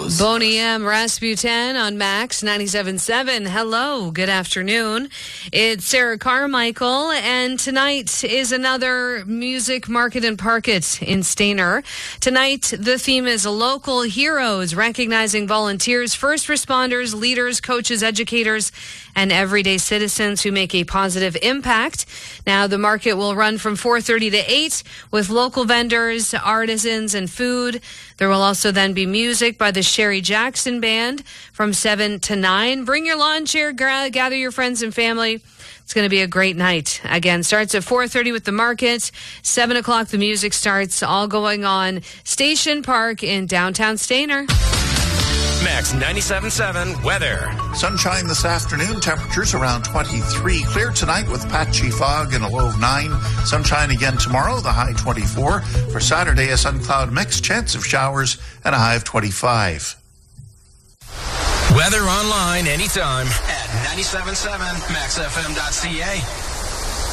news. Boney M. Rasputin on Max 97.7. Hello, good afternoon. It's Sarah Carmichael, and tonight is another music market and parket in Stayner. Tonight, the theme is local heroes, recognizing volunteers, first responders, leaders, coaches, educators, and everyday citizens who make a positive impact. Now, the market will run from 4:30 to 8 with local vendors, artisans, and food. There will also then be music by the Sherry Jackson Band from 7 to 9. Bring your lawn chair, gather your friends and family. It's going to be a great night. Again, starts at 4:30 with the market. 7 o'clock, the music starts, all going on Station Park in downtown Stayner. Max 97.7 weather. Sunshine this afternoon. Temperatures around 23. Clear tonight with patchy fog and a low of 9. Sunshine again tomorrow, the high 24. For Saturday, a sun-cloud mix, chance of showers, and a high of 25. Weather online anytime at 97.7maxfm.ca.